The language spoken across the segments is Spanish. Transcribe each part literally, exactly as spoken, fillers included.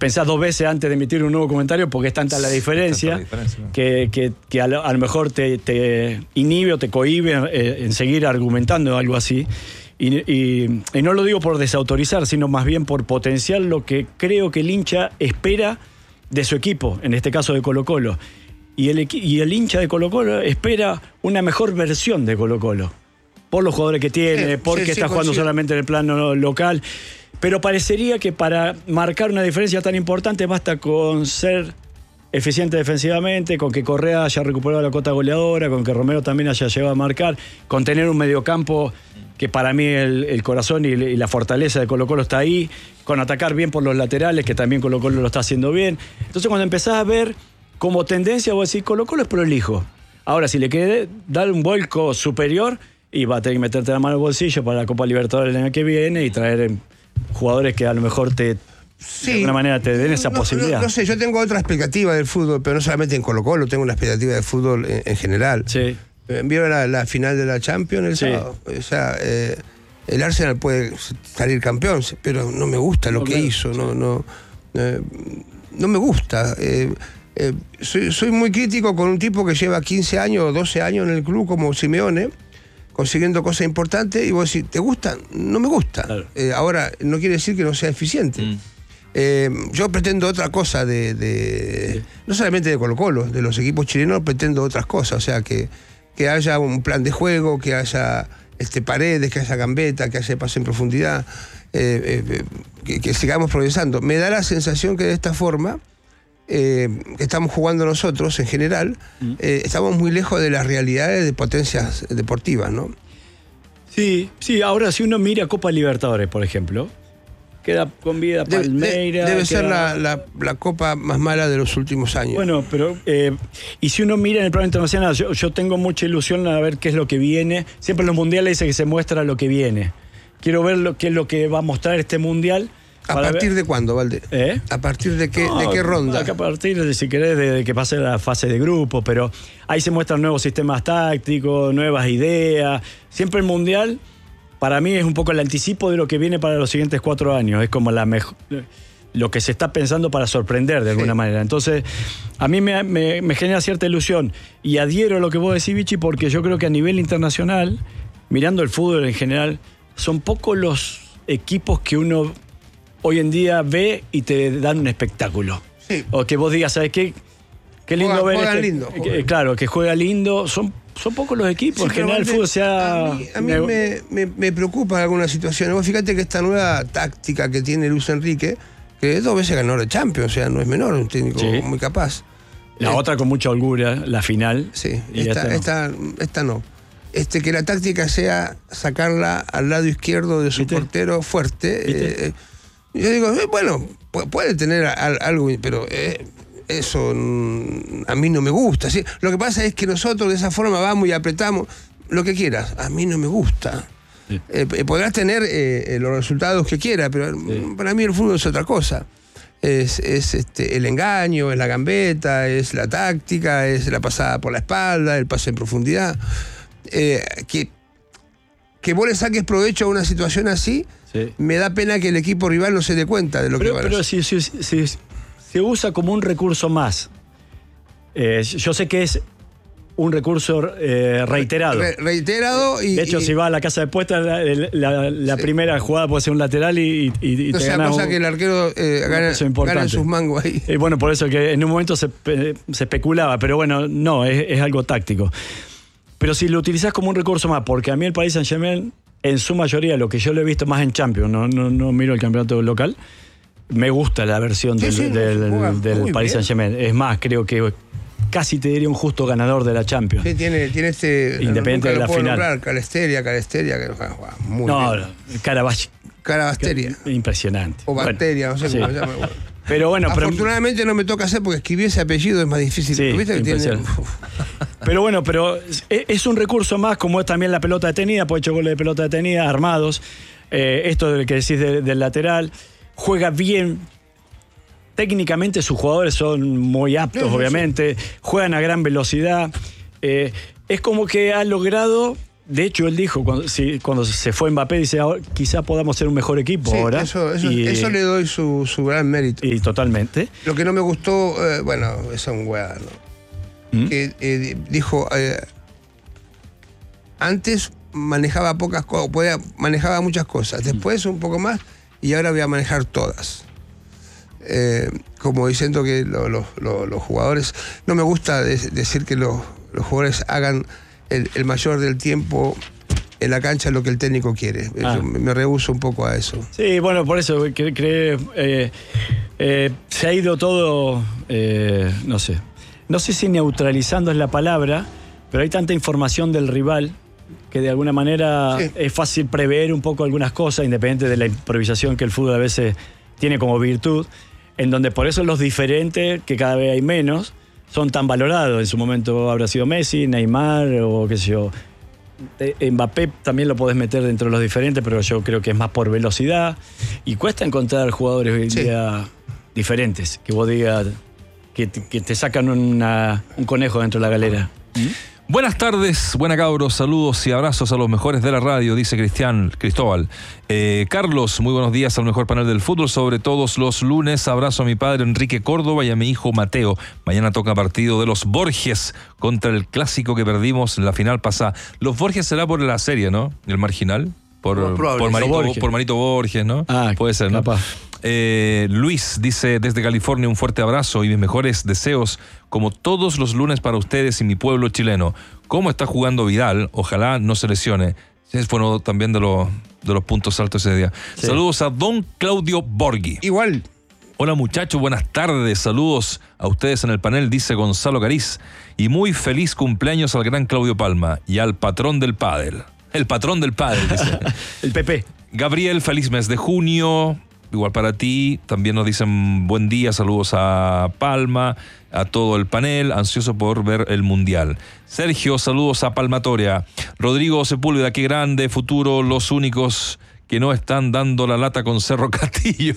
pensás dos veces antes de emitir un nuevo comentario porque es tanta la diferencia, tanta la diferencia. que, que, que a, lo, a lo mejor te, te inhibe o te cohíbe eh, en seguir argumentando algo así. Y, y, y no lo digo por desautorizar, sino más bien por potenciar lo que creo que el hincha espera de su equipo, en este caso de Colo-Colo. Y el, y el hincha de Colo-Colo espera una mejor versión de Colo-Colo, por los jugadores que tiene, sí, porque sí, está sí, jugando consigo. solamente en el plano local. Pero parecería que para marcar una diferencia tan importante basta con ser eficiente defensivamente, con que Correa haya recuperado la cuota goleadora, con que Romero también haya llegado a marcar, con tener un mediocampo que para mí el, el corazón y, y la fortaleza de Colo-Colo está ahí, con atacar bien por los laterales, que también Colo-Colo lo está haciendo bien. Entonces cuando empezás a ver como tendencia, vos decís, Colo-Colo es prolijo. Ahora, si le quiere dar un vuelco superior, y va a tener que meterte la mano al bolsillo para la Copa Libertadores el año que viene y traer jugadores que a lo mejor te... Sí. De alguna manera te den esa no, posibilidad. No, no sé, yo tengo otra expectativa del fútbol, pero no solamente en Colo-Colo, tengo una expectativa del fútbol en, en general. Sí. ¿Vieron la, la final de la Champions el Sí. sábado? O sea, eh, el Arsenal puede salir campeón, pero no me gusta lo No, que claro, hizo, sí. no, no, eh, no me gusta. Eh, eh, soy, soy muy crítico con un tipo que lleva quince años o doce años en el club como Simeone, consiguiendo cosas importantes, y vos decís, ¿te gusta? No me gusta. Claro. Eh, ahora, no quiere decir que no sea eficiente. Mm. Eh, yo pretendo otra cosa de, de sí. no solamente de Colo-Colo, de los equipos chilenos pretendo otras cosas, o sea, que, que haya un plan de juego, que haya este, paredes, que haya gambeta, que haya pase en profundidad, eh, eh, que, que sigamos progresando. Me da la sensación que de esta forma, eh, que estamos jugando nosotros en general, mm. eh, estamos muy lejos de las realidades de potencias deportivas, ¿no? Sí, sí, ahora si uno mira Copa Libertadores, por ejemplo, queda con vida Palmeiras. Debe, debe queda... ser la, la, la copa más mala de los últimos años. Bueno, pero... Eh, y si uno mira en el plano internacional, yo, yo tengo mucha ilusión a ver qué es lo que viene. Siempre en los mundiales dice que se muestra lo que viene. Quiero ver lo, qué es lo que va a mostrar este mundial. ¿A partir ver... de cuándo, Valde? ¿Eh? ¿A partir de qué, no, de qué ronda? A partir, de, si querés, de, de que pase la fase de grupo, pero ahí se muestran nuevos sistemas tácticos, nuevas ideas. Siempre el mundial... Para mí es un poco el anticipo de lo que viene para los siguientes cuatro años. Es como la mejor, lo que se está pensando para sorprender de alguna sí. manera. Entonces, a mí me, me, me genera cierta ilusión. Y adhiero a lo que vos decís, Vichy, porque yo creo que a nivel internacional, mirando el fútbol en general, son pocos los equipos que uno hoy en día ve y te dan un espectáculo. Sí. O que vos digas, ¿sabes qué? Qué lindo juega, ver juega este, lindo, juega. Que, claro, que juega lindo. Son Son pocos los equipos, sí, en general el fútbol se ha... A mí, a mí me, me, me preocupa algunas situaciones. Vos fíjate que esta nueva táctica que tiene Luis Enrique, que dos veces ganó el Champions, o sea, no es menor, un técnico sí. muy capaz. La eh, otra con mucha holgura, la final. Sí, esta, esta, no. esta, esta no. Este, que la táctica sea sacarla al lado izquierdo de su ¿Viste? portero fuerte. Eh, yo digo, eh, bueno, puede tener algo, pero... Eh, eso a mí no me gusta. ¿sí? Lo que pasa es que nosotros de esa forma vamos y apretamos lo que quieras. A mí no me gusta. Sí. Eh, podrás tener eh, los resultados que quieras, pero sí. para mí el fútbol es otra cosa. Es, es este, el engaño, es la gambeta, es la táctica, es la pasada por la espalda, el pase en profundidad. Eh, que, que vos le saques provecho a una situación así, sí. me da pena que el equipo rival no se dé cuenta de lo pero, que va a Pero hacer. sí, sí, sí, sí. Se usa como un recurso más. Eh, yo sé que es un recurso eh, reiterado. Re reiterado y... De hecho, y, si va a la casa de puestas, la, la, la sí. primera jugada puede ser un lateral y, y, y no te sea ganas cosa un, que el arquero eh, gane, gane sus mangos ahí. Y bueno, por eso que en un momento se, se especulaba, pero bueno, no, es, es algo táctico. Pero si lo utilizás como un recurso más, porque a mí el Paris Saint-Germain, en su mayoría, lo que yo lo he visto más en Champions, no, no, no miro el campeonato local, me gusta la versión sí, del, sí, del, del, del Paris Saint-Germain. Es más, creo que casi te diría un justo ganador de la Champions. Sí, tiene, tiene este... Independiente de la final. Nombrar, Calesteria, Calesteria, que juega muy no, bien. No, Caravaggio. Caravasteria. Impresionante. O Bacteria, bueno, no sé sí. cómo se llama. Bueno. Pero bueno, afortunadamente pero, no me toca hacer porque escribir ese apellido es más difícil. Sí, ¿Viste que tiene? Pero bueno, pero es, es un recurso más, como es también la pelota detenida, puede hecho goles de pelota detenida, armados. Eh, esto del que decís de, del lateral. Juega bien. Técnicamente sus jugadores son muy aptos, sí, obviamente. Sí. Juegan a gran velocidad. Eh, es como que ha logrado de hecho, él dijo, cuando, sí, cuando se fue Mbappé, dice, ahora, quizá podamos ser un mejor equipo sí, ahora. Eso, eso, y, eso le doy su, su gran mérito. Y totalmente. Lo que no me gustó, eh, bueno, es un hueá, ¿no? ¿Mm? Que eh, dijo, eh, antes manejaba pocas cosas, podía, manejaba muchas cosas, después un poco más, y ahora voy a manejar todas. Eh, como diciendo que lo, lo, lo, los jugadores, no me gusta de, decir que los, los jugadores hagan el, el mayor del tiempo en la cancha lo que el técnico quiere. Ah. Yo me, me rehúso un poco a eso. Sí, bueno, por eso creo que eh, eh, se ha ido todo, eh, no sé, no sé si neutralizando es la palabra, pero hay tanta información del rival que de alguna manera sí. es fácil prever un poco algunas cosas, independiente de la improvisación que el fútbol a veces tiene como virtud, en donde por eso los diferentes, que cada vez hay menos, son tan valorados. En su momento habrá sido Messi, Neymar o qué sé yo. Mbappé también lo podés meter dentro de los diferentes, pero yo creo que es más por velocidad. Y cuesta encontrar jugadores hoy en sí. día diferentes, que vos digas que te, que te sacan una, un conejo dentro de la galera. ¿Mm? Buenas tardes, buena cabros, saludos y abrazos a los mejores de la radio, dice Cristian Cristóbal. Eh, Carlos, muy buenos días al mejor panel del fútbol, sobre todos los lunes. Abrazo a mi padre Enrique Córdoba y a mi hijo Mateo. Mañana toca partido de los Borges contra el clásico que perdimos en la final pasada. Los Borges será por la serie, ¿no? El marginal. Por, no, por, Marito, Borges. por Marito Borges, ¿no? Ah, puede ser, ¿no? Eh, Luis dice desde California, un fuerte abrazo y mis mejores deseos como todos los lunes para ustedes y mi pueblo chileno. ¿Cómo está jugando Vidal? Ojalá no se lesione. Es bueno también de, lo, de los puntos altos ese día. Sí. Saludos a don Claudio Borghi. Igual. Hola muchachos, buenas tardes. Saludos a ustedes en el panel, dice Gonzalo Cariz. Y muy feliz cumpleaños al gran Claudio Palma y al patrón del pádel. El patrón del pádel, dice. El Pepe. Gabriel, feliz mes de junio. Igual para ti, también nos dicen buen día, saludos a Palma, a todo el panel, ansioso por ver el Mundial. Sergio, saludos a Palmatoria. Rodrigo Sepúlveda, qué grande futuro, los únicos que no están dando la lata con Cerro Castillo.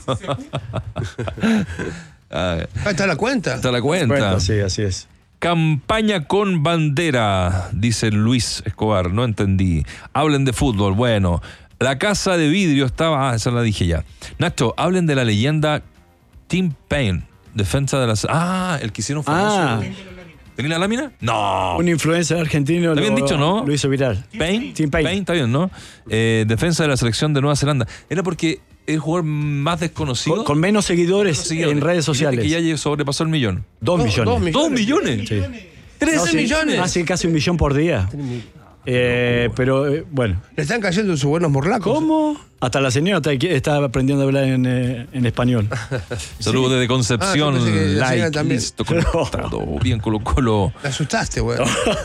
ah, está la cuenta. Está la cuenta. cuenta. Sí, así es. Campaña con bandera, dice Luis Escobar, no entendí. Hablen de fútbol, bueno. La casa de vidrio estaba... Ah, esa la dije ya. Nacho, hablen de la leyenda Tim Payne, defensa de las... Ah, el que hicieron famoso. Ah. ¿Tenía la lámina? No. Un influencer argentino. Lo habían dicho, ¿no? Lo hizo viral. Payne. Tim Payne. Payne, está bien, ¿no? Eh, defensa de la selección de Nueva Zelanda. Era porque es el jugador más desconocido. Con, con menos seguidores, menos seguidores en redes sociales. Que ya sobrepasó el millón. Dos no, millones. Dos millones. ¿Dos millones? Sí. Trece no, sí, millones. Hace casi un millón por día. Eh, pero eh, bueno. Le están cayendo en sus buenos morlacos. ¿Cómo? Hasta la señora está, está aprendiendo a hablar en, eh, en español. Saludos sí. desde Concepción. Ah, like, también. Listo, conectado. Bien, Colo Colo. Te asustaste, güey.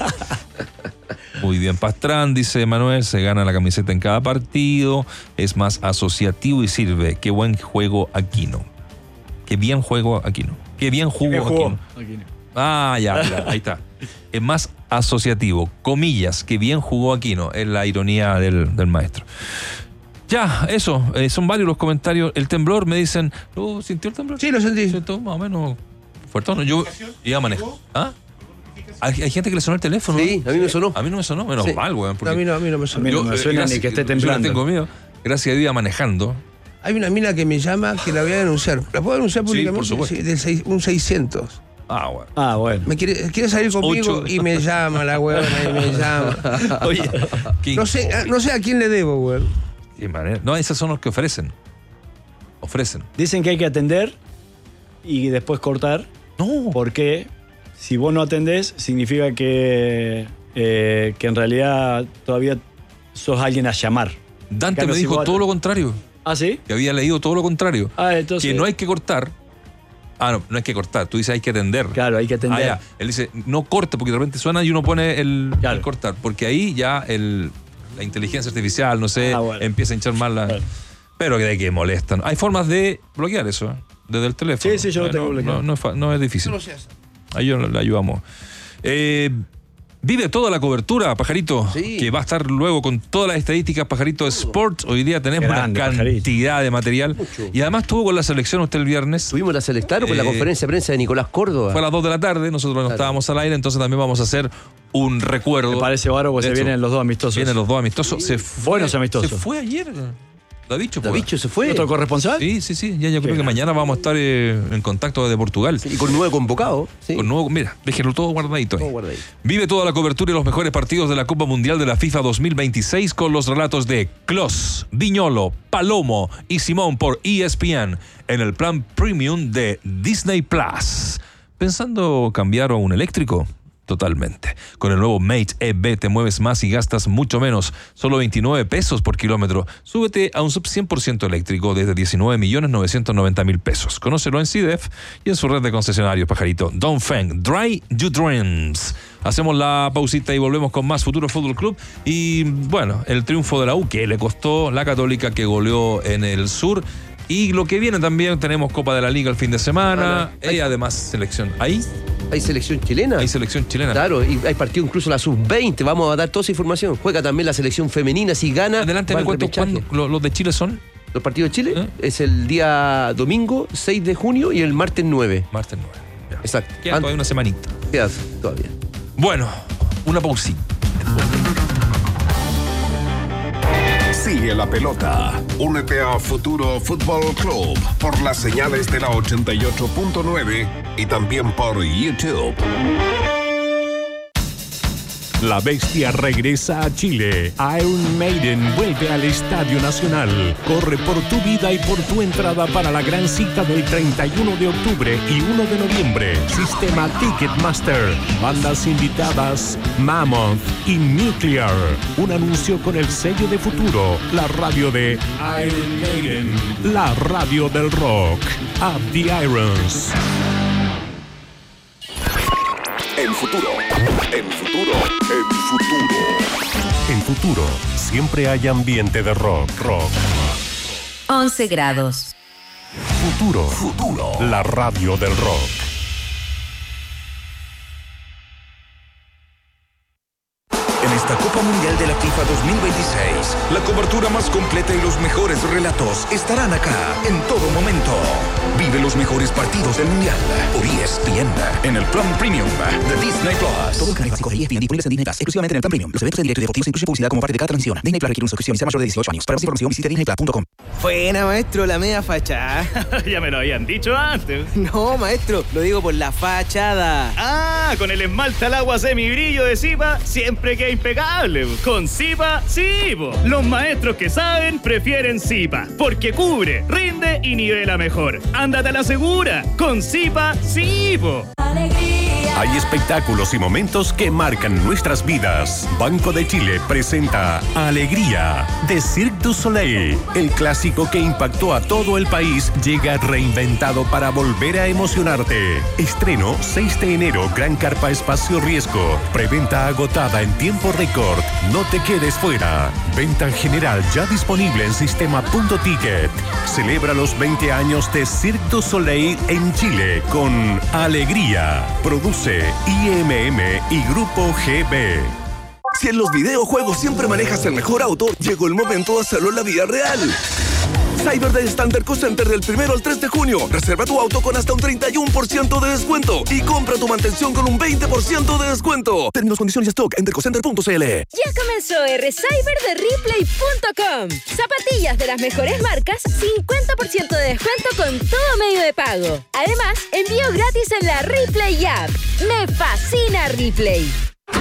Muy bien, Pastrán, dice Manuel, se gana la camiseta en cada partido, es más asociativo y sirve. Qué buen juego Aquino. Qué bien juego Aquino. Qué bien jugó, Qué bien jugó Aquino. Aquino. Ah, ya, ya, ahí está. Es más asociativo, comillas, que bien jugó Aquino, es la ironía del, del maestro. Ya, eso, eh, son varios los comentarios. El temblor, me dicen, ¿lo sintió el temblor? Sí, lo sentí. ¿Siento más o menos fuerte? No, yo iba a manejar. ¿Ah? Hay, hay gente que le sonó el teléfono. Sí, a mí me sonó. A mí no me sonó, menos sí. mal, güey. A mí no, a mí no me sonó. A mí no me suena gracias, ni que esté temblando. Yo tengo miedo. Gracias a Dios iba manejando. Hay una mina que me llama que la voy a denunciar. ¿La puedo denunciar públicamente? Sí, por supuesto. Sí, del seis, un seiscientos. Ah, bueno. Ah, bueno. Me quiere, quiere salir conmigo Ocho. y me llama la huevona y me llama. Oye, no sé, no sé a quién le debo, güey. No, esos son los que ofrecen. Ofrecen. Dicen que hay que atender y después cortar. No. Porque si vos no atendés, significa que, eh, que en realidad todavía sos alguien a llamar. Dante me dijo si todo lo contrario. ¿Ah, sí? Que había leído todo lo contrario. Ah, entonces... Que no hay que cortar. Ah, no, no hay que cortar. Tú dices hay que atender. Claro, hay que atender. Ah, ya. Él dice, no corte, porque de repente suena y uno pone el, claro. el cortar. Porque ahí ya el, la inteligencia artificial, no sé, ah, bueno. empieza a hinchar más la... Claro. Pero que de que molestan. Hay formas de bloquear eso, ¿eh? Desde el teléfono. Sí, sí, yo lo tengo no, bloqueado. No, no, es, no es difícil. Ahí yo le ayudamos. Eh... Vive toda la cobertura, Pajarito, sí. que va a estar luego con todas las estadísticas, Pajarito Sports. Hoy día tenemos grande, una cantidad Pajarito. de material. Mucho. Y además estuvo con la selección usted el viernes. Tuvimos la selección, claro, con eh, la conferencia de prensa de Nicolás Córdoba. Fue a las dos de la tarde, nosotros claro. no estábamos al aire, entonces también vamos a hacer un recuerdo. Me parece bárbaro porque se hecho, vienen los dos amistosos. Vienen los dos amistosos. Se fue, Buenos amistosos. Se fue ayer. Davicho, pues. Davicho se fue. ¿Otro corresponsal? Sí, sí, sí. Ya yo creo que mañana vamos a estar eh, en contacto desde Portugal. Sí, y con nuevo convocado. Sí. Con nuevo, mira, déjenlo todo guardadito ahí. Todo guardadito. Vive toda la cobertura y los mejores partidos de la Copa Mundial de la FIFA dos mil veintiséis con los relatos de Klose, Viñolo, Palomo y Simón por E S P N en el plan premium de Disney Plus. ¿Pensando cambiar a un eléctrico? Totalmente. Con el nuevo Mate E V te mueves más y gastas mucho menos. Solo veintinueve pesos por kilómetro. Súbete a un sub cien por ciento eléctrico desde diecinueve millones novecientos noventa mil pesos. Conócelo en C D E F y en su red de concesionarios, pajarito. Dongfeng, Dry Your Dreams. Hacemos la pausita y volvemos con más Futuro Fútbol Club. Y bueno, el triunfo de la U que le costó la Católica, que goleó en el sur. Y lo que viene también, tenemos Copa de la Liga el fin de semana. Y además selección. ¿Ahí? Hay selección chilena. Hay selección chilena. Claro, y hay partido incluso la sub veinte. Vamos a dar toda esa información. Juega también la selección femenina. Si gana, adelante, va me al cuento repechaje. cuándo. ¿Los de Chile son? Los partidos de Chile ¿Eh? es el día domingo seis de junio y el martes nueve. Martes nueve. Ya. Exacto. Queda todavía una semanita. Queda todavía. Bueno, una pausita. Sigue la pelota. Únete a Futuro Fútbol Club por las señales de la ochenta y ocho punto nueve y también por YouTube. La Bestia regresa a Chile. Iron Maiden vuelve al Estadio Nacional. Corre por tu vida y por tu entrada para la gran cita del treinta y uno de octubre y uno de noviembre. Sistema Ticketmaster. Bandas invitadas Mammoth y Nuclear. Un anuncio con el sello de Futuro. La radio de Iron Maiden. La radio del rock. Up the Irons. En futuro, en futuro, en futuro. En Futuro siempre hay ambiente de rock. Rock. once grados. Futuro. Futuro. La radio del rock. En esta Copa Mundial de la FIFA dos mil veintiséis, la cobertura más completa y los mejores relatos estarán acá en todo momento. Vive los mejores partidos del Mundial por E S P N en el plan premium de Disney Plus. Todo el canal básico de E S P N disponibles en Disney Plus, exclusivamente en el plan premium. Los eventos en directo y deportivos incluyen publicidad como parte de cada transmisión. Disney Plus requiere una suscripción y ser mayor de dieciocho años. Para más información visite disney plus punto com. Buena, maestro, la media fachada. Ya me lo habían dicho antes. No, maestro, lo digo por la fachada. Ah, con el esmalte al agua semibrillo de Zipa, siempre queda impecable. Con Zipa, sí, po. Los maestros que saben prefieren Zipa, porque cubre, rinde y nivela mejor. Ándate a la segura. Con Zipa, sí, po. Hay espectáculos y momentos que marcan nuestras vidas. Banco de Chile presenta Alegría de Cirque du Soleil. El clásico que impactó a todo el país llega reinventado para volver a emocionarte. Estreno seis de enero, Gran Carpa Espacio Riesgo. Preventa agotada en tiempo récord. No te quedes fuera. Venta general ya disponible en sistema punto ticket. Celebra los veinte años de Cirque du Soleil en Chile con Alegría. Produce I M M y Grupo G B. Si en los videojuegos siempre manejas el mejor auto, llegó el momento de hacerlo en la vida real. Cyber Day Standard Co Center del primero al tres de junio. Reserva tu auto con hasta un treinta y uno por ciento de descuento y compra tu mantención con un veinte por ciento de descuento. Términos, condiciones y stock en dercocenter punto c l. Ya comenzó R Cyber de Ripley punto com. Zapatillas de las mejores marcas, cincuenta por ciento de descuento con todo medio de pago. Además, envío gratis en la Ripley App. Me fascina Ripley.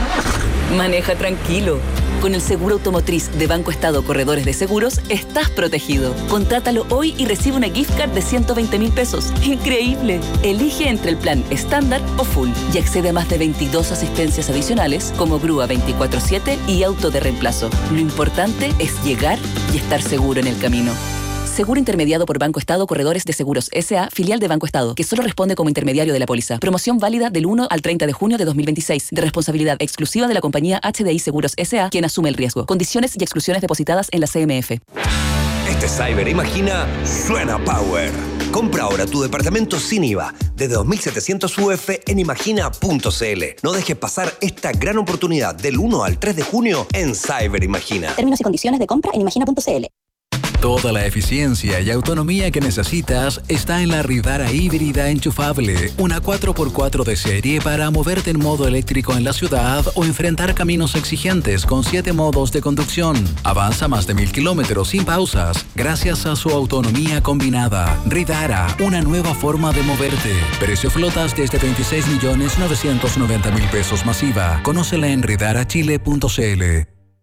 Maneja tranquilo. Con el seguro automotriz de Banco Estado Corredores de Seguros, estás protegido. Contrátalo hoy y recibe una gift card de ciento veinte mil pesos. ¡Increíble! Elige entre el plan estándar o full y accede a más de veintidós asistencias adicionales como grúa veinticuatro siete y auto de reemplazo. Lo importante es llegar y estar seguro en el camino. Seguro intermediado por Banco Estado Corredores de Seguros S A, filial de Banco Estado, que solo responde como intermediario de la póliza. Promoción válida del uno al treinta de junio de dos mil veintiséis, de responsabilidad exclusiva de la compañía H D I Seguros S A, quien asume el riesgo. Condiciones y exclusiones depositadas en la C M F. Este Cyber Imagina suena Power. Compra ahora tu departamento sin I V A desde dos mil setecientos U F en imagina punto c l. No dejes pasar esta gran oportunidad del uno al tres de junio en Cyber Imagina. Términos y condiciones de compra en imagina punto c l. Toda la eficiencia y autonomía que necesitas está en la Ridara híbrida enchufable, una cuatro por cuatro de serie para moverte en modo eléctrico en la ciudad o enfrentar caminos exigentes con siete modos de conducción. Avanza más de mil kilómetros sin pausas gracias a su autonomía combinada. Ridara, una nueva forma de moverte. Precio flotas desde veintiséis millones novecientos noventa mil pesos masiva. Conócela en ridara chile punto c l.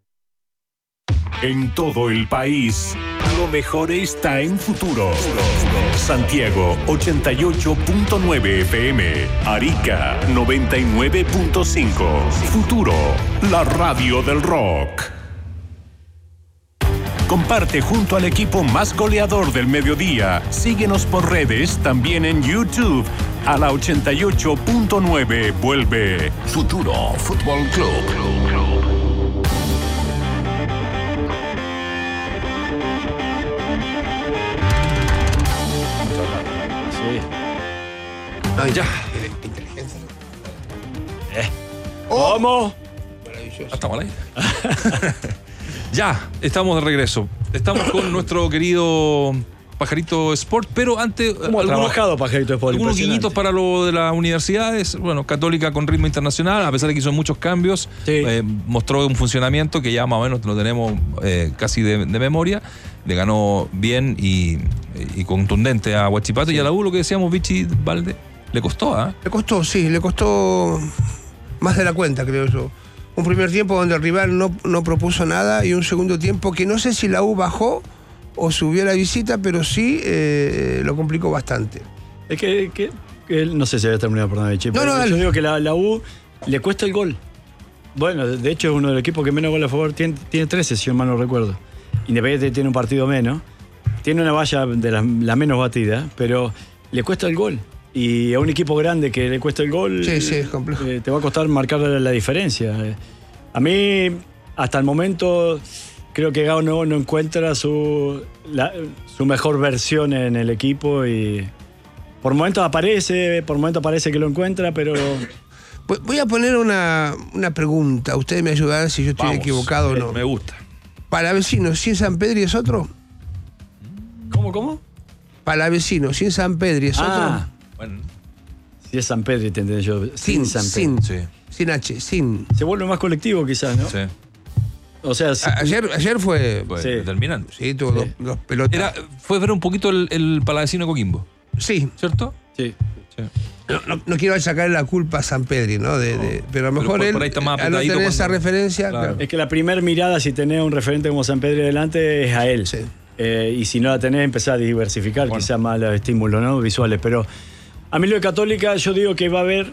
En todo el país, lo mejor está en Futuro. Santiago ochenta y ocho punto nueve F M, Arica noventa y nueve punto cinco. Futuro, la radio del rock. Comparte junto al equipo más goleador del mediodía. Síguenos por redes, también en YouTube. A la ochenta y ocho punto nueve vuelve Futuro Fútbol Club. Ay, ya. Inteligencia. Eh. ¿Cómo? Maravilloso. Estamos al aire. Ya, estamos de regreso. Estamos con nuestro querido Pajarito Sport, pero antes... ¿Cómo ha trabajado Pajarito Sport? Algunos guiñitos para lo de las universidades. Bueno, Católica con ritmo internacional, a pesar de que hizo muchos cambios, sí. eh, mostró un funcionamiento que ya más o menos lo tenemos eh, casi de, de memoria. Le ganó bien y, y contundente a Huachipato, sí. Y a la U, lo que decíamos, Vichy Valde, le costó, ¿ah? ¿eh? Le costó, sí, le costó más de la cuenta, creo yo. Un primer tiempo donde el rival no, no propuso nada y un segundo tiempo que no sé si la U bajó o subió a la visita, pero sí eh, lo complicó bastante. Es que, que, que no sé si había terminado por nada, Vichy, no, pero no, yo dale. digo que la, la U le cuesta el gol. Bueno, de hecho es uno de los equipos que menos goles a favor tiene, tiene trece, si mal no recuerdo. Independiente tiene un partido menos, tiene una valla de la, la menos batida, pero le cuesta el gol. Y a un equipo grande que le cuesta el gol, sí, sí, es complejo. Eh, te va a costar marcar la diferencia. Eh, a mí, hasta el momento, creo que Gao no, no encuentra su, la, su mejor versión en el equipo y por momentos aparece, por momentos parece que lo encuentra, pero... Voy a poner una, una pregunta. Ustedes me ayudarán si yo estoy Vamos, equivocado o no. Me gusta. Palavecino, sin San Pedri es otro. ¿Cómo, cómo? Palavecino, sin San Pedri es ah, otro. Bueno. Si es San Pedro, te entendí yo. Sin, Sin San sin, Pedro. Sí. sin H, sin. Se vuelve más colectivo quizás, ¿no? Sí. O sea, si- A- ayer, ayer fue. Fue Sí. determinante. Sí, tuvo Sí. Dos, dos pelotas. Era, fue ver un poquito el, el Palavecino Coquimbo, Sí. ¿cierto? sí. Sí. No, no, no quiero sacar la culpa a San Pedri, ¿no? De, de- pero a lo Pero mejor por- él, por ahí está más al no apretadito tener esa cuando- referencia, Claro. claro. Es que la primera mirada, si tenés un referente como San Pedro delante, es a él. Sí. Eh, y si no la tenés, empezás a diversificar, Bueno. quizás más los estímulos, ¿no? Visuales. Pero a mí lo de Católica, yo digo que va a haber.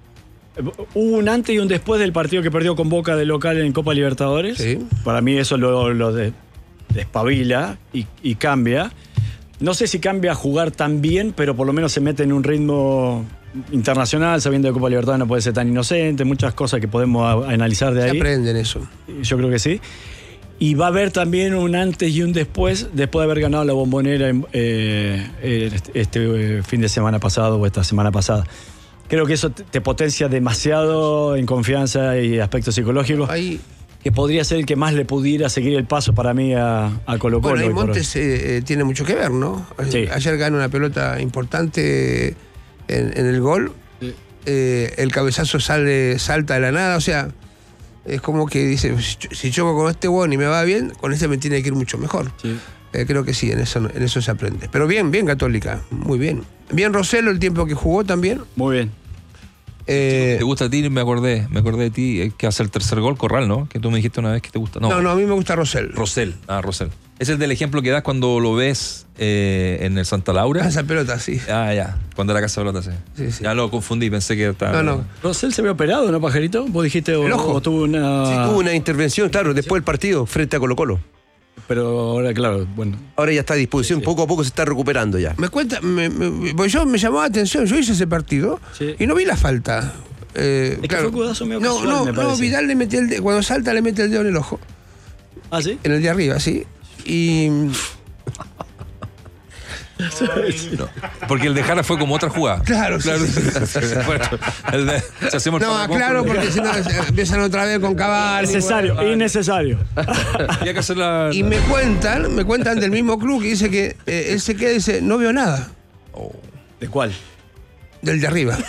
Hubo un antes y un después del partido que perdió con Boca de local en Copa Libertadores. Sí. Para mí eso lo, lo de- despabila y, y cambia. No sé si cambia a jugar tan bien, pero por lo menos se mete en un ritmo internacional, sabiendo que Copa Libertadores no puede ser tan inocente, muchas cosas que podemos a- analizar de Se ahí. aprenden eso. Yo creo que sí. Y va a haber también un antes y un después, después de haber ganado la Bombonera en, eh, este, este, eh, fin de semana pasado o esta semana pasada. Creo que eso te, te potencia demasiado en confianza y aspectos psicológicos, Ahí, que podría ser el que más le pudiera seguir el paso para mí a, a Colo Colo. bueno, ahí hoy por hoy. Montes eh, eh, tiene mucho que ver, ¿no? Sí. Ayer ganó una pelota importante en, en el gol. Sí. Eh, el cabezazo sale, salta de la nada, o sea, es como que dice, si choco con este hueón y me va bien, con este me tiene que ir mucho mejor. Sí. Eh, creo que sí, en eso, en eso se aprende. Pero bien, bien Católica, muy bien. Bien Roselo el tiempo que jugó también. Muy bien. Eh, ¿Te gusta a ti? Me acordé, me acordé de ti, eh, que hace el tercer gol, Corral, ¿no? Que tú me dijiste una vez que te gusta. No, no, no, a mí me gusta Rosel. Rosell. Ah, Rosell. Es el del ejemplo que das cuando lo ves eh, en el Santa Laura. Ah, esa pelota, sí. Ah, ya. Cuando era Casa de Pelota, sí. Sí, sí. Ya lo confundí, pensé que estaba. No, no. Rosell se ve operado, ¿no, Pajarito? Vos dijiste o, El ojo. o tuvo una... Sí, tuvo una intervención, claro, después del partido, frente a Colo Colo. Pero ahora, claro, bueno. Ahora ya está a disposición, Sí, sí. poco a poco se está recuperando ya. Me cuenta, me, me- pues yo me llamó la atención, yo hice ese partido Sí. y no vi la falta. Eh, Es que claro. fue un codazo medio No, casual, no, me no, parece. Vidal le metió el dedo, cuando salta le mete el dedo en el ojo, ¿Ah, sí? en el de arriba, sí. Y No, porque el de Jara fue como otra jugada. Claro, claro. Sí, sí, sí. Bueno, el de, si hacemos no, claro, porque si no empiezan otra vez con Cavani. Necesario, bueno, innecesario. Y, hay que hacer la, y me cuentan, me cuentan del mismo club que dice que eh, él se queda y dice, no vio nada. Oh. ¿De cuál? Del de arriba.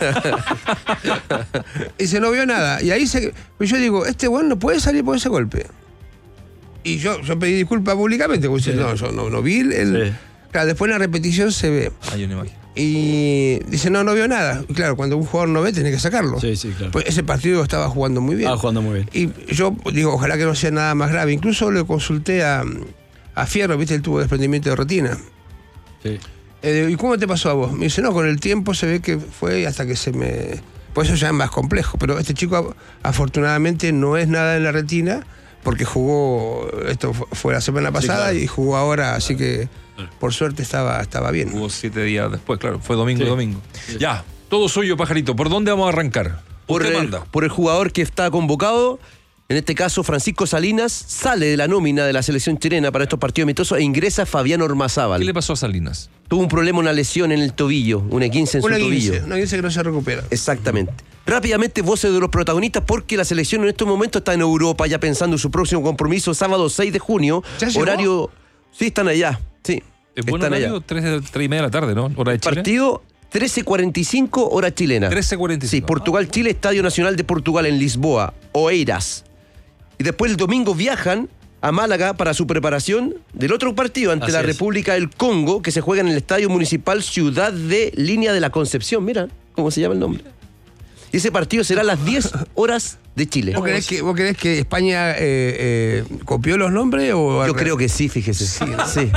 Dice, no vio nada. Y ahí se, pues yo digo, este weón no puede salir por ese golpe. Y yo, yo pedí disculpas públicamente, porque sí. no, yo no, no vi el... Sí. Claro, después en la repetición se ve. Hay una imagen. Y dice, no, no vio nada. Y claro, cuando un jugador no ve, tiene que sacarlo. Sí, sí, claro. Pues ese partido estaba jugando muy bien. Estaba jugando muy bien. Y yo digo, ojalá que no sea nada más grave. Incluso le consulté a, a Fierro, viste, él tuvo desprendimiento de retina. Sí. Eh, ¿Y cómo te pasó a vos? Me dice, no, con el tiempo se ve que fue hasta que se me... Pues eso ya es más complejo. Pero este chico, afortunadamente, no es nada en la retina, porque jugó, esto fue la semana pasada, sí, claro. Y jugó ahora, así que por suerte estaba, estaba bien. Jugó siete días después, claro, fue domingo, sí. domingo. Sí. Ya, todo suyo, Pajarito. ¿Por dónde vamos a arrancar? Por el, por el jugador que está convocado, en este caso Francisco Salinas, sale de la nómina de la selección chilena para estos partidos amistosos e ingresa Fabián Ormazábal. ¿Qué le pasó a Salinas? Tuvo un problema, una lesión en el tobillo, una esguince en una su guince, tobillo. Una esguince que no se recupera. Exactamente. Rápidamente, voces de los protagonistas, porque la selección en estos momentos está en Europa, ya pensando en su próximo compromiso, sábado seis de junio. ¿Ya llegó? Horario... Sí, están allá. Sí, es buen están horario, allá. tres y media de la tarde, ¿no? Hora de Chile. Partido trece cuarenta y cinco, hora chilena. trece cuarenta y cinco. Sí, Portugal-Chile, Estadio Nacional de Portugal en Lisboa, Oeiras. Y después el domingo viajan a Málaga para su preparación del otro partido ante Así la es. República del Congo, que se juega en el Estadio Municipal Ciudad de Línea de la Concepción. Mira cómo se llama el nombre. Y ese partido será a las diez horas de Chile. ¿Vos creés que, vos creés que España eh, eh, copió los nombres? O Yo creo que sí, fíjese. Sí. sí.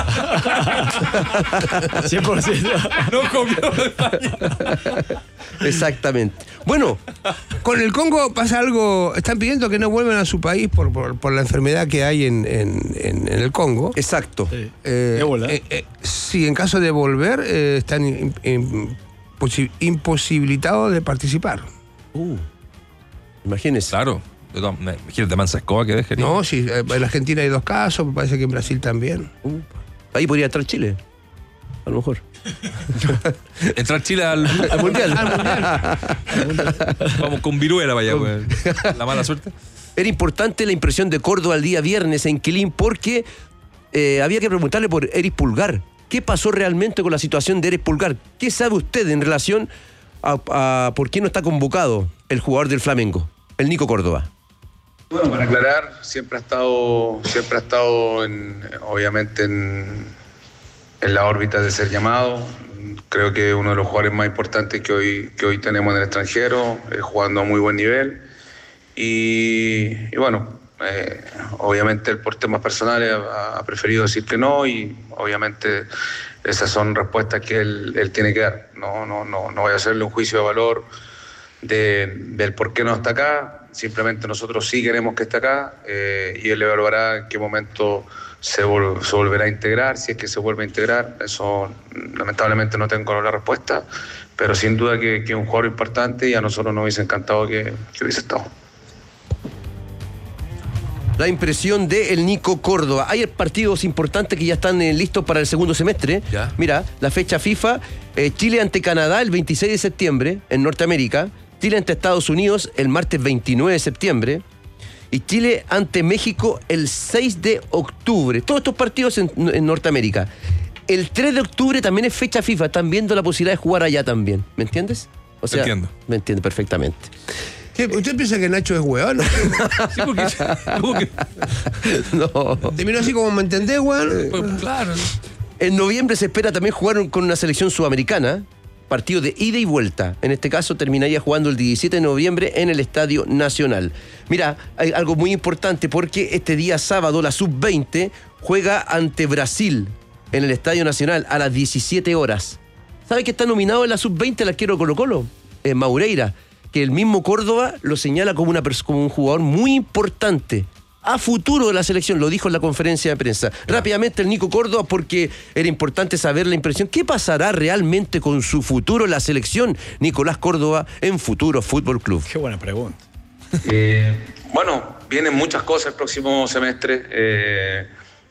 cien por ciento. No copió España. Exactamente. Bueno, con el Congo pasa algo. Están pidiendo que no vuelvan a su país por, por, por la enfermedad que hay en, en, en, en el Congo. Exacto. Sí. Eh, eh, eh, sí, en caso de volver, eh, están in, in, posi- imposibilitados de participar. Uh, imagínese. Claro. Imagínate Mansa Escoba que deje. No, sí, en Argentina hay dos casos, me parece que en Brasil también. Uh, ahí podría entrar Chile. A lo mejor. Entrar Chile al, al mundial. Al mundial. Vamos con viruela, vaya, pues. La mala suerte. Era importante la impresión de Córdoba el día viernes en Quilín porque eh, había que preguntarle por Eric Pulgar. ¿Qué pasó realmente con la situación de Eric Pulgar? ¿Qué sabe usted en relación a, a por qué no está convocado el jugador del Flamengo, el Nico Córdoba? Bueno, para aclarar, siempre ha estado, siempre ha estado en, obviamente en, en la órbita de ser llamado. Creo que es uno de los jugadores más importantes que hoy, que hoy tenemos en el extranjero, eh, jugando a muy buen nivel. Y, y bueno, eh, obviamente él por temas personales ha, ha preferido decir que no, y obviamente esas son respuestas que él, él tiene que dar. No, no, no, no voy a hacerle un juicio de valor de, del por qué no está acá. Simplemente nosotros sí queremos que esté acá, eh, y él evaluará en qué momento se, vol- se volverá a integrar, si es que se vuelve a integrar. Eso lamentablemente no tengo la respuesta, pero sin duda que, que es un jugador importante y a nosotros nos hubiese encantado que, que hubiese estado. La impresión de el Nico Córdoba. Hay partidos importantes que ya están eh, listos para el segundo semestre. Ya. Mira, la fecha FIFA, eh, Chile ante Canadá el veintiséis de septiembre en Norteamérica, Chile ante Estados Unidos el martes veintinueve de septiembre y Chile ante México el seis de octubre. Todos estos partidos en, en Norteamérica. El tres de octubre también es fecha FIFA. Están viendo la posibilidad de jugar allá también. ¿Me entiendes? O sea, entiendo. Me entiende perfectamente. ¿Qué, ¿Usted piensa que Nacho es hueón? Sí, porque, ¿cómo que? No. Te miro así como me entendés, weón. Pues, claro. En noviembre se espera también jugar con una selección sudamericana, partido de ida y vuelta. En este caso terminaría jugando el diecisiete de noviembre en el Estadio Nacional. Mira, hay algo muy importante porque este día sábado la sub veinte juega ante Brasil en el Estadio Nacional a las diecisiete horas. ¿Sabe que está nominado en la sub veinte el arquero Colo-Colo? Eh, Maureira, que el mismo Córdoba lo señala como, una pers- como un jugador muy importante a futuro de la selección, lo dijo en la conferencia de prensa. Claro. Rápidamente el Nico Córdoba, porque era importante saber la impresión. ¿Qué pasará realmente con su futuro en la selección? Nicolás Córdoba en Futuro Fútbol Club. Qué buena pregunta. Eh, bueno, vienen muchas cosas el próximo semestre. Eh,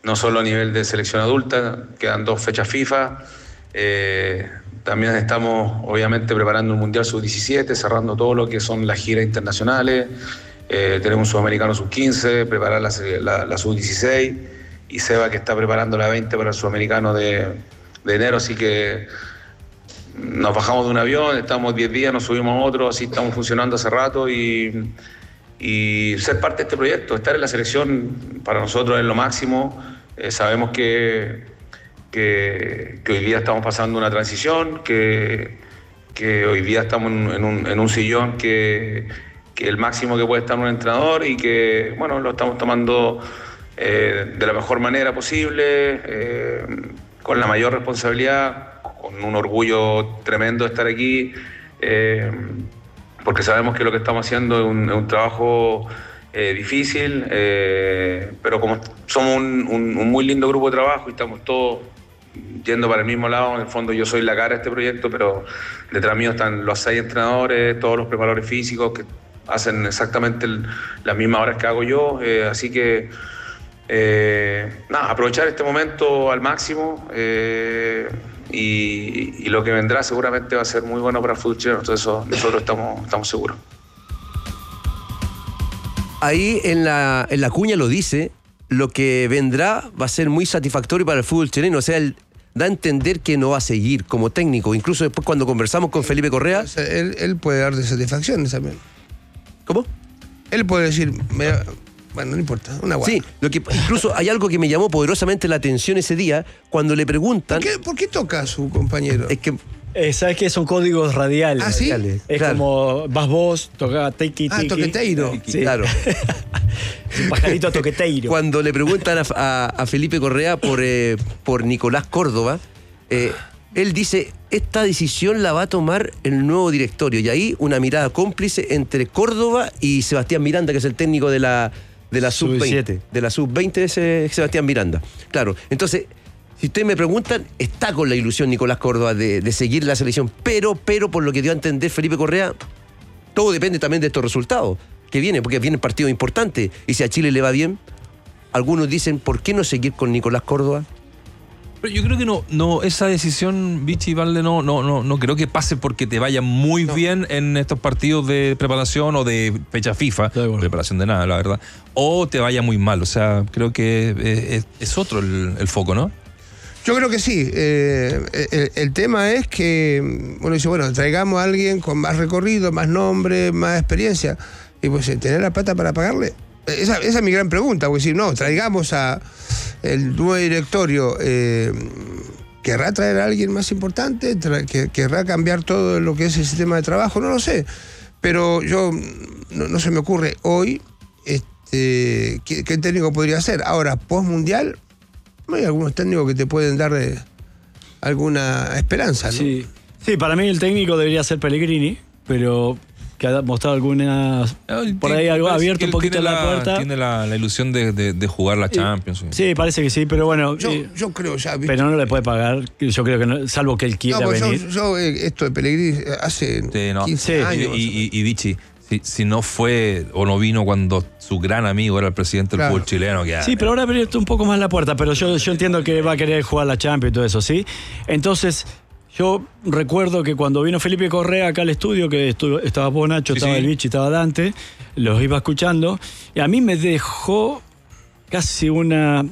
no solo a nivel de selección adulta, quedan dos fechas FIFA. Eh, también estamos obviamente preparando un Mundial sub diecisiete, cerrando todo lo que son las giras internacionales. Eh, tenemos un Sudamericano sub quince, preparar la, la, la sub dieciséis, y Seba que está preparando la veinte para el Sudamericano de, de enero, así que nos bajamos de un avión, estamos diez días, nos subimos a otro, así estamos funcionando hace rato, y, y ser parte de este proyecto, estar en la selección para nosotros es lo máximo. Eh, sabemos que, que, que hoy día estamos pasando una transición, que, que hoy día estamos en, en, un, en un sillón que, que el máximo que puede estar un entrenador, y que bueno, lo estamos tomando eh, de la mejor manera posible, eh, con la mayor responsabilidad, con un orgullo tremendo de estar aquí, eh, porque sabemos que lo que estamos haciendo es un, es un trabajo eh, difícil, eh, pero como somos un, un, un muy lindo grupo de trabajo y estamos todos yendo para el mismo lado, en el fondo yo soy la cara de este proyecto, pero detrás mío están los seis entrenadores, todos los preparadores físicos que hacen exactamente el, las mismas horas que hago yo, eh, así que eh, nada, aprovechar este momento al máximo, eh, y, y lo que vendrá seguramente va a ser muy bueno para el fútbol chileno, entonces eso, nosotros estamos, estamos seguros. Ahí en la, en la cuña lo dice, lo que vendrá va a ser muy satisfactorio para el fútbol chileno, o sea, él da a entender que no va a seguir como técnico, incluso después cuando conversamos con Felipe Correa. O sea, él, él puede dar de satisfacciones también. ¿Cómo? Él puede decir, me, bueno, no importa, una guay. Sí, lo que, incluso hay algo que me llamó poderosamente la atención ese día, cuando le preguntan... ¿Por qué, por qué toca a su compañero? Es que... Eh, ¿Sabes qué? Son códigos radiales. ¿Ah, sí? Es claro. Como vas vos, toca tequi, Ah, tequi. toqueteiro. Sí. Claro. Un pajarito toqueteiro. Cuando le preguntan a, a, a Felipe Correa por, eh, por Nicolás Córdoba, eh, él dice, esta decisión la va a tomar el nuevo directorio. Y ahí una mirada cómplice entre Córdoba y Sebastián Miranda, que es el técnico de la, de la sub veinte. De la sub veinte ese Sebastián Miranda. Claro, entonces... Si ustedes me preguntan, está con la ilusión Nicolás Córdoba de, de seguir la selección, pero, pero por lo que dio a entender Felipe Correa, todo depende también de estos resultados que vienen, porque vienen partidos importantes, y si a Chile le va bien, algunos dicen, ¿por qué no seguir con Nicolás Córdoba? Pero yo creo que no, no, esa decisión, Vichy Valde, no, no, no, no creo que pase porque te vaya muy no. bien en estos partidos de preparación o de fecha FIFA, de bueno. preparación de nada, la verdad, o te vaya muy mal, o sea, creo que es, es otro el, el foco, ¿no? Yo creo que sí. Eh, el, el tema es que uno dice, bueno, traigamos a alguien con más recorrido, más nombre, más experiencia. Y pues, ¿tener la plata para pagarle? Esa, esa es mi gran pregunta. Porque si no, traigamos a el nuevo directorio, eh, ¿querrá traer a alguien más importante? ¿Querrá cambiar todo lo que es el sistema de trabajo? No lo sé. Pero yo, no, no se me ocurre hoy este, ¿qué, qué técnico podría ser. Ahora, post-mundial... Hay algunos técnicos que te pueden dar eh, alguna esperanza, ¿no? Sí. sí, para mí el técnico debería ser Pellegrini, pero que ha mostrado algunas... Por ahí algo abierto un poquito la, la puerta. Tiene la, la ilusión de, de, de jugar la Champions. Sí. sí, parece que sí, pero bueno... Yo, eh, yo creo ya... ¿viste? Pero no le puede pagar, yo creo que no, salvo que él quiera no, pues venir. Yo, yo eh, esto de Pellegrini hace sí, no. quince sí. años. Y, y, y Vichy, si, si no fue o no vino cuando su gran amigo era el presidente claro. del fútbol chileno. Que, sí, pero ahora ha abierto un poco más la puerta, pero yo, yo entiendo que va a querer jugar la Champions y todo eso, ¿sí? Entonces, yo recuerdo que cuando vino Felipe Correa acá al estudio, que estuvo, estaba vos, Nacho, sí, estaba sí. el Vichy, estaba Dante, los iba escuchando, y a mí me dejó casi una,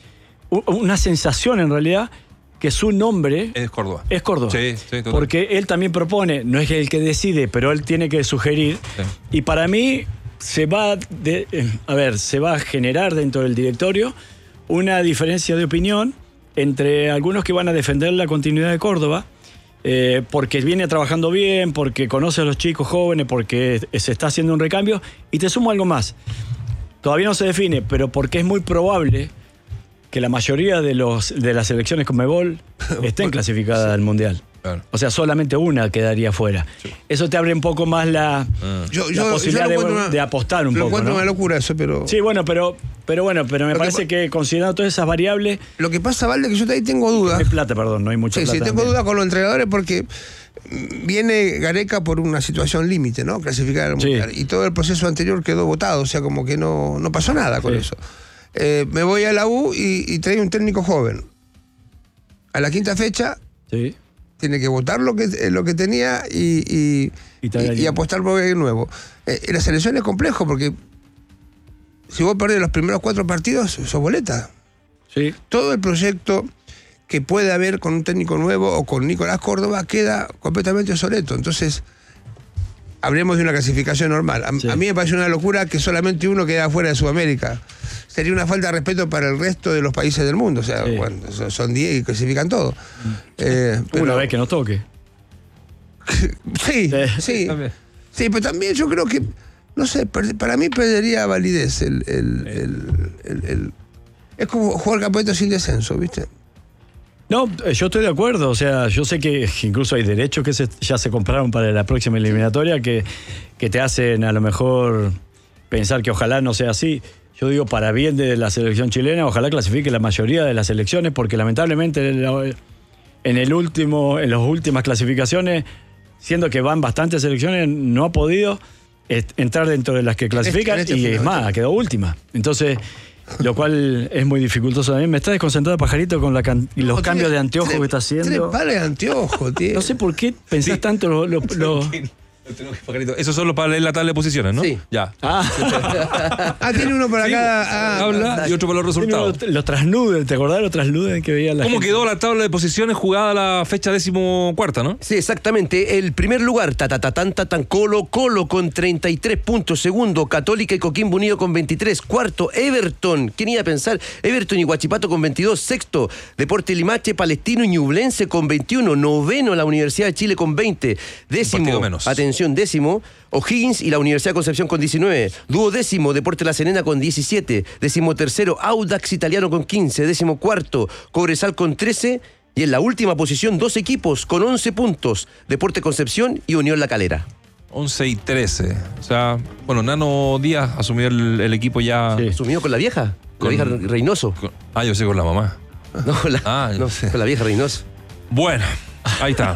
una sensación en realidad, que su nombre... Es Córdoba. Es Córdoba. Sí, sí, total. Porque él también propone, no es el que decide, pero él tiene que sugerir. Sí. Y para mí se va, de, a ver, se va a generar dentro del directorio una diferencia de opinión entre algunos que van a defender la continuidad de Córdoba, eh, porque viene trabajando bien, porque conoce a los chicos jóvenes, porque se está haciendo un recambio. Y te sumo algo más. Todavía no se define, pero porque es muy probable que la mayoría de los de las selecciones Conmebol estén clasificadas sí. al Mundial. Claro. O sea, solamente una quedaría fuera. Sí. Eso te abre un poco más la, ah. yo, la yo, posibilidad yo de, una, de apostar un yo poco. encuentro ¿no? una locura eso, pero... Sí, bueno, pero, pero bueno, pero me parece que, que considerando todas esas variables... Lo que pasa, Valde, que yo ahí tengo dudas. Hay plata, perdón, no hay mucha sí, plata. Sí, tengo dudas con los entrenadores porque viene Gareca por una situación límite, ¿no? Clasificar al Mundial. Sí. Y todo el proceso anterior quedó votado, o sea, como que no, no pasó nada con sí. eso. eh, me voy a la U y, y traigo un técnico joven. A la quinta fecha, sí. tiene que votar lo que, lo que tenía y, y, y, y, y apostar por el nuevo. Eh, la selección es complejo porque si vos perdés los primeros cuatro partidos, sos boleta. Sí. Todo el proyecto que puede haber con un técnico nuevo o con Nicolás Córdoba queda completamente obsoleto. Entonces, hablemos de una clasificación normal. A, sí. a mí me parece una locura que solamente uno quede afuera de Sudamérica. Sería una falta de respeto para el resto de los países del mundo. O sea, sí. bueno, son diez y clasifican todo. Eh, pero, una vez que nos toque. sí, sí. Sí, pero también yo creo que, no sé, para mí perdería validez el... el, el, el, el es como jugar campeonato sin descenso, ¿viste? No, yo estoy de acuerdo. O sea, yo sé que incluso hay derechos que se, ya se compraron para la próxima eliminatoria que, que te hacen a lo mejor pensar que ojalá no sea así. Yo digo, para bien de la selección chilena, ojalá clasifique la mayoría de las selecciones, porque lamentablemente en, el, en, el último, en las últimas clasificaciones, siendo que van bastantes selecciones, no ha podido entrar dentro de las que clasifican este, este y es más, quedó última. Entonces... Lo cual es muy dificultoso también. Me está desconcentrado Pajarito con la can- y los no, cambios tiene, de anteojos tiene, que está haciendo. Tres pares de anteojos, tío. No sé por qué pensás sí. tanto lo... lo, lo... Eso solo para leer la tabla de posiciones, ¿no? Sí. Ya. Ah, ah tiene uno para sí, cada... Ah, habla y otro para los resultados. Los trasnuden, ¿te acordás de los trasnuden que veía la ¿Cómo gente? quedó la tabla de posiciones jugada la fecha decimocuarta, no? Sí, exactamente. El primer lugar, tatatatan, tatan, Colo, Colo con treinta y tres puntos. Segundo, Católica y Coquimbo Unido con veintitrés. Cuarto, Everton. ¿Quién iba a pensar? Everton y Huachipato con veintidós. Sexto, Deporte Limache, Palestino y Ñublense con veintiuno. Noveno, la Universidad de Chile con veinte. Décimo, atención, décimo, O'Higgins y la Universidad de Concepción con diecinueve. Duodécimo, Deporte La Serena con diecisiete. Décimo tercero, Audax Italiano con quince. Décimo cuarto, Cobresal con trece. Y en la última posición, dos equipos con once puntos. Deporte Concepción y Unión La Calera. once y trece. O sea, bueno, Nano Díaz asumió el, el equipo ya... Sí. ¿Asumió con la vieja? Con la vieja Reynoso. Con, ah, yo sé, con la mamá. No, la, ah, no sé. Con la vieja Reynoso. Bueno, ahí está.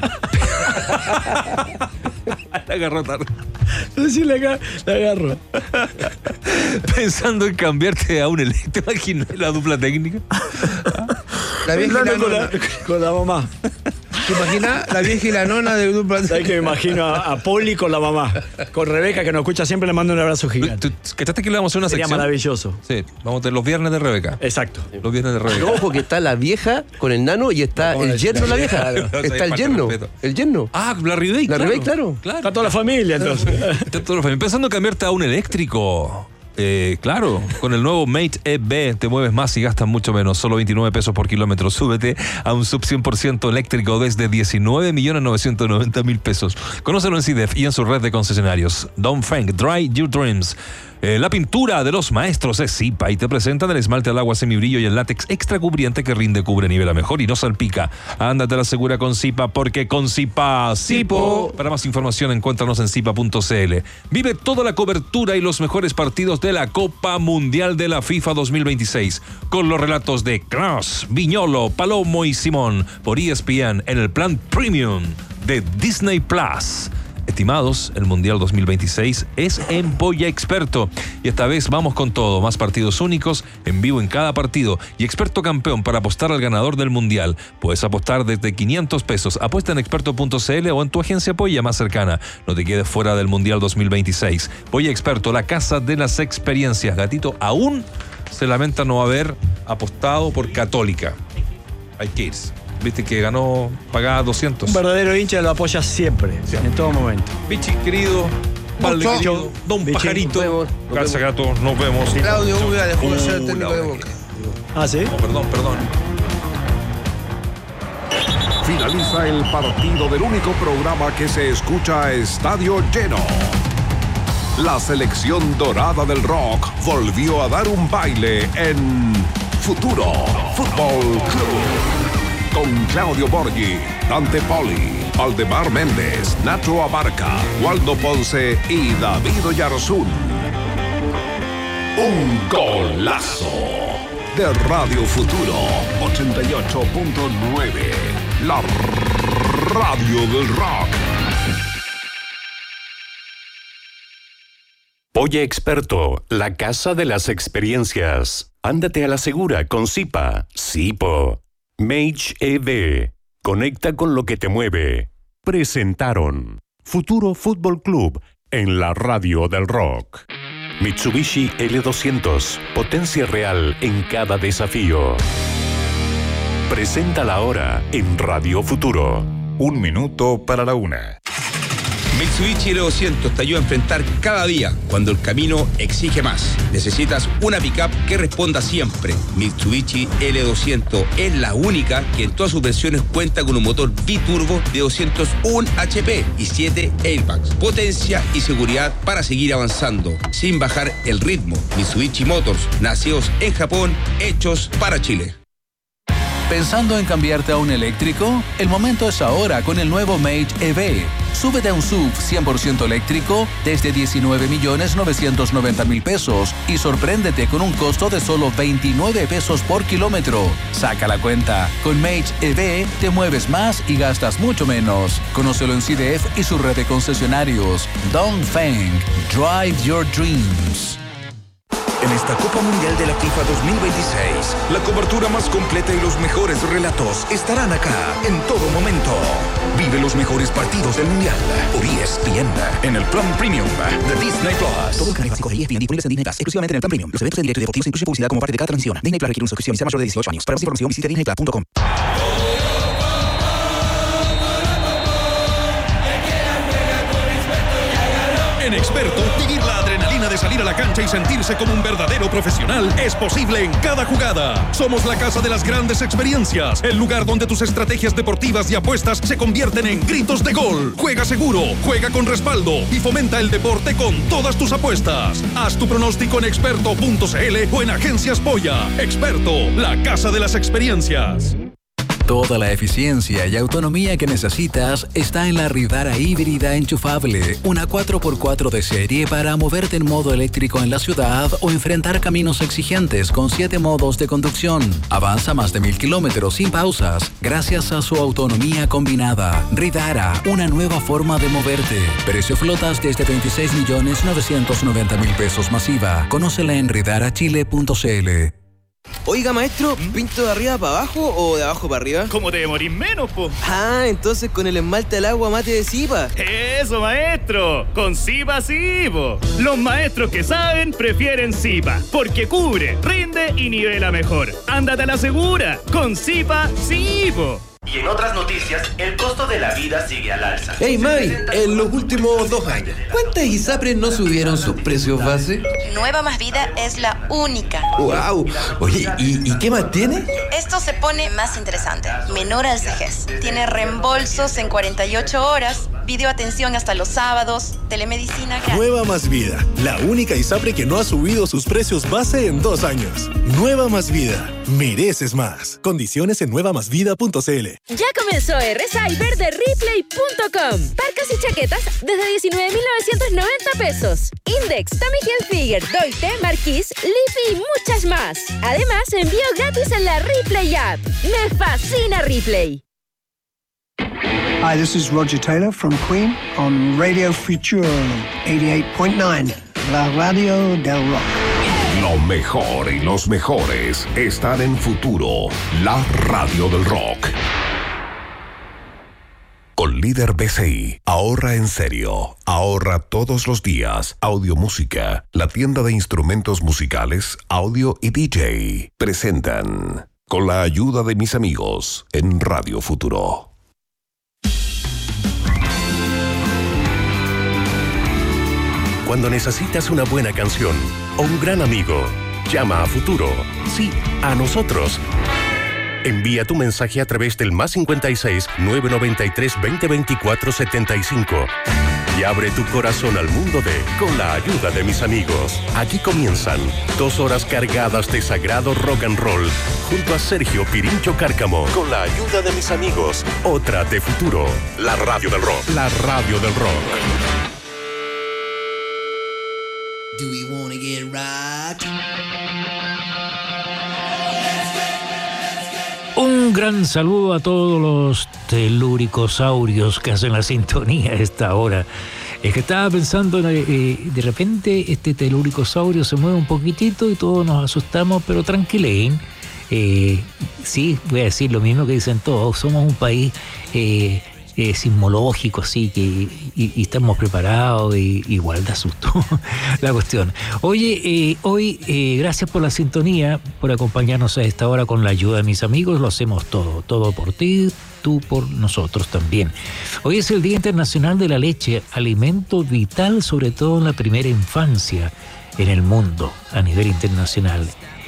La agarró tarde. No sé si la, la agarro. Pensando en cambiarte a un eléctrico. ¿Te imaginas la dupla técnica? La vieja y la con, nona. la, con la mamá. ¿Te imaginas la vieja y la nona de dupla técnica? ¿Sabes que me imagino a, a Poli con la mamá? Con Rebeca, que nos escucha siempre, le mando un abrazo gigante. ¿Cachaste que le vamos a hacer una Sería sección? maravilloso. Sí, vamos a tener los viernes de Rebeca. Exacto. Los viernes de Rebeca. Pero ojo que está la vieja con el nano y está el yerno de la vieja. Claro. Está el yerno. El yerno. Ah, la Ribey, La claro. Ribey, claro. claro. Está toda la familia, entonces. Está toda la familia. Pensando en cambiarte a un eléctrico. Eh, claro, con el nuevo Mate E V te mueves más y gastas mucho menos, solo veintinueve pesos por kilómetro. Súbete a un sub cien por ciento eléctrico desde diecinueve millones novecientos noventa mil pesos. Conócelo en C I D E F y en su red de concesionarios. Dongfeng, Dry Your Dreams. Eh, la pintura de los maestros es Zipa y te presentan el esmalte al agua semibrillo y el látex extra cubriente que rinde, cubre, nivela mejor y no salpica. Ándate a la segura con Zipa, porque con Zipa, Zipo. Para más información encuéntranos en zipa punto c l. Vive toda la cobertura y los mejores partidos de la Copa Mundial de la FIFA dos mil veintiséis con los relatos de Kroos, Viñolo, Palomo y Simón por E S P N en el plan Premium de Disney Plus. Estimados, el Mundial dos mil veintiséis es en Polla Experto y esta vez vamos con todo, más partidos únicos, en vivo en cada partido y experto campeón para apostar al ganador del Mundial. Puedes apostar desde quinientos pesos, apuesta en experto punto c l o en tu agencia Polla más cercana. No te quedes fuera del Mundial dos mil veintiséis. Polla Experto, la casa de las experiencias. Gatito aún se lamenta no haber apostado por Católica. Hay que irse. Viste que ganó, pagaba doscientos. Un verdadero hincha lo apoya siempre, sí. En todo momento. Bichi, querido, Valde, querido, Don Bichi, Pajarito. Nos vemos, nos Gracias, vemos. Gato, nos vemos. Claudio Uga dejó de ser técnico de Boca. Ah, ¿sí? No, perdón, perdón. Finaliza el partido del único programa que se escucha a estadio lleno. La selección dorada del rock volvió a dar un baile en Futuro Fútbol Club. Con Claudio Borghi, Dante Poli, Valdemar Méndez, Nacho Abarca, Waldo Ponce y David Oyarzún. Un golazo de Radio Futuro ochenta y ocho punto nueve, la radio del rock. Polla Experto, la casa de las experiencias. Ándate a la segura con Zipa. Zipo. Mage E V. Conecta con lo que te mueve. Presentaron Futuro Fútbol Club en la radio del rock. Mitsubishi L doscientos. Potencia real en cada desafío. Presenta la hora en Radio Futuro. Un minuto para la una. Mitsubishi L doscientos te ayuda a enfrentar cada día cuando el camino exige más. Necesitas una pickup que responda siempre. Mitsubishi L doscientos es la única que en todas sus versiones cuenta con un motor biturbo de doscientos uno H P y siete airbags. Potencia y seguridad para seguir avanzando sin bajar el ritmo. Mitsubishi Motors, nacidos en Japón, hechos para Chile. ¿Pensando en cambiarte a un eléctrico? El momento es ahora con el nuevo Mage E V. Súbete a un S U V cien por ciento eléctrico desde diecinueve millones novecientos noventa mil pesos y sorpréndete con un costo de solo veintinueve pesos por kilómetro. Saca la cuenta. Con Mage E V te mueves más y gastas mucho menos. Conócelo en C D F y su red de concesionarios. Dongfeng. Drive your dreams. En esta Copa Mundial de la FIFA dos mil veintiséis, la cobertura más completa y los mejores relatos estarán acá en todo momento. Vive los mejores partidos del Mundial por E S P N en el plan Premium de Disney Plus. Todos los canales básicos de E S P N disponibles en Disney Plus, exclusivamente en el plan Premium. Los eventos en directo y deportivos incluyen publicidad como parte de cada transmisión. Disney Plus requiere una suscripción y sea mayor de dieciocho años. Para más información visite disney plus punto com. En Experto, vivir la adrenalina de salir a la cancha y sentirse como un verdadero profesional es posible en cada jugada. Somos la casa de las grandes experiencias, el lugar donde tus estrategias deportivas y apuestas se convierten en gritos de gol. Juega seguro, juega con respaldo y fomenta el deporte con todas tus apuestas. Haz tu pronóstico en experto punto c l o en Agencias Polla. Experto, la casa de las experiencias. Toda la eficiencia y autonomía que necesitas está en la Ridara híbrida enchufable, una cuatro por cuatro de serie para moverte en modo eléctrico en la ciudad o enfrentar caminos exigentes con siete modos de conducción. Avanza más de mil kilómetros sin pausas gracias a su autonomía combinada. Ridara, una nueva forma de moverte. Precio flotas desde veintiséis millones novecientos noventa mil pesos masiva. Conócela en ridara chile punto c l. Oiga, maestro, ¿pinto de arriba para abajo o de abajo para arriba? ¿Cómo te demorís menos, po? Ah, entonces con el esmalte al agua mate de Zipa. ¡Eso, maestro! ¡Con Zipa sí, po! Los maestros que saben prefieren Zipa, porque cubre, rinde y nivela mejor. ¡Ándate a la segura! ¡Con Zipa sí, po! Y en otras noticias, el costo de la vida sigue al alza. Hey, May, en los últimos dos años, ¿cuántas ISAPRES no subieron sus precios base? Nueva Más Vida es la única. ¡Wow! Oye, ¿y, ¿y qué más tiene? Esto se pone más interesante. Menor al cejez. Tiene reembolsos en cuarenta y ocho horas, videoatención hasta los sábados, telemedicina gratis. Nueva Más Vida, la única ISAPRE que no ha subido sus precios base en dos años. Nueva Más Vida, mereces más. Condiciones en nueva más vida punto c l. Ya comenzó R Cyber de Ripley punto com. Parcas y chaquetas desde diecinueve mil novecientos noventa pesos. Index, Tommy Hilfiger, Doite, Marquis, Leafy y muchas más. Además, envío gratis en la Ripley app. ¡Me fascina Ripley! Hi, this is Roger Taylor from Queen on Radio Futuro eighty-eight point nine, la radio del rock. Lo mejor y los mejores están en Futuro, la radio del rock. Con Líder B C I, ahorra en serio, ahorra todos los días. Audio Música, la tienda de instrumentos musicales, audio y D J, presentan Con la ayuda de mis amigos en Radio Futuro. Cuando necesitas una buena canción o un gran amigo, llama a Futuro. Sí, a nosotros. Envía tu mensaje a través del más cincuenta y seis, nueve noventa y tres, veinte veinticuatro, setenta y cinco. Y abre tu corazón al mundo de Con la ayuda de mis amigos. Aquí comienzan dos horas cargadas de sagrado rock and roll junto a Sergio Pirincho Cárcamo. Con la ayuda de mis amigos. Otra de Futuro. La radio del rock. La radio del rock. Do we wanna get right? Un gran saludo a todos los teluricosaurios que hacen la sintonía a esta hora. Es que estaba pensando, eh, de repente este teluricosaurio se mueve un poquitito y todos nos asustamos, pero tranquilen. Eh, sí, voy a decir lo mismo que dicen todos, somos un país eh, eh, sismológico, así que y, y estamos preparados, y igual da susto la cuestión. Oye, eh, hoy eh, gracias por la sintonía, por acompañarnos a esta hora con la ayuda de mis amigos, lo hacemos todo, todo por ti, tú por nosotros también. Hoy es el Día Internacional de la Leche, alimento vital sobre todo en la primera infancia en el mundo a nivel internacional.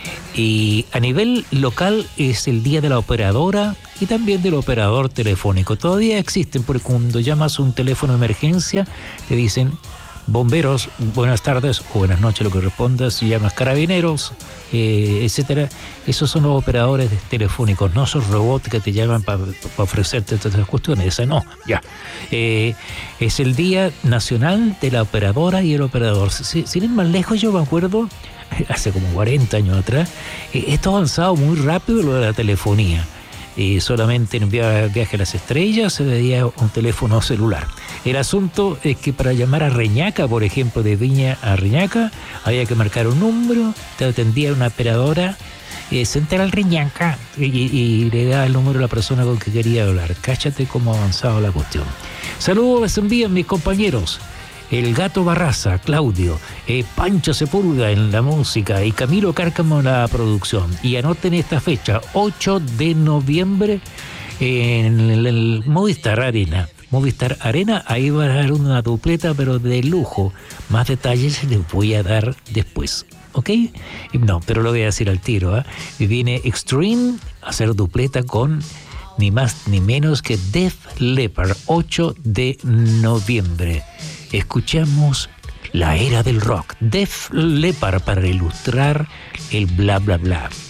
Y a nivel local es el Día de la Operadora y también del operador telefónico. Todavía existen, porque cuando llamas un teléfono de emergencia te dicen bomberos, buenas tardes o buenas noches, lo que respondas, si llamas carabineros, eh, etcétera. Esos son los operadores telefónicos, no esos robots que te llaman para pa ofrecerte todas esas cuestiones. Esa no, ya. Eh, es el Día Nacional de la Operadora y el Operador. Si, sin ir más lejos, yo me acuerdo, hace como cuarenta años atrás, eh, esto ha avanzado muy rápido lo de la telefonía. Eh, solamente en via Viaje a las Estrellas se veía un teléfono celular. El asunto es que para llamar a Reñaca, por ejemplo, de Viña a Reñaca, había que marcar un número, te atendía una operadora, eh, se entera al Reñaca y, y le da el número a la persona con que quería hablar. Cáchate cómo ha avanzado la cuestión. Saludos les envían mis compañeros. El Gato Barraza, Claudio, eh, Pancho Sepúlveda en la música y Camilo Cárcamo en la producción. Y anoten esta fecha, ocho de noviembre, en el, el Movistar Arena. Movistar Arena, ahí va a dar una dupleta, pero de lujo. Más detalles les voy a dar después, ¿ok? No, pero lo voy a decir al tiro, ¿eh? Viene Extreme a hacer dupleta con ni más ni menos que Def Leppard, ocho de noviembre. Escuchamos la era del rock, Def Leppard, para ilustrar el bla bla bla.